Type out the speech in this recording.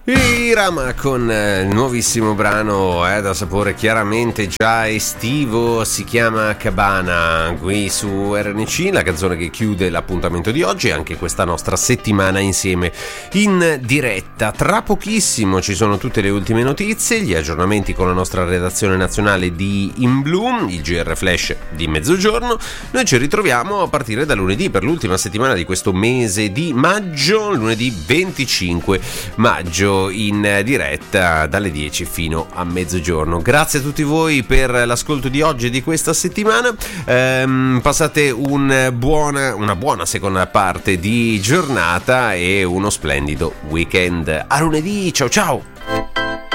Irama con il nuovissimo brano da sapore chiaramente già estivo, si chiama Cabana, qui su RNC, la canzone che chiude l'appuntamento di oggi e anche questa nostra settimana insieme in diretta. Tra pochissimo ci sono tutte le ultime notizie, gli aggiornamenti con la nostra redazione nazionale di In Bloom, il GR Flash di mezzogiorno. Noi ci ritroviamo a partire da lunedì per l'ultima settimana di questo mese di maggio, lunedì 25 maggio in diretta dalle 10 fino a mezzogiorno. Grazie a tutti voi per l'ascolto di oggi e di questa settimana. Passate una buona seconda parte di giornata e uno splendido weekend. A lunedì, ciao ciao!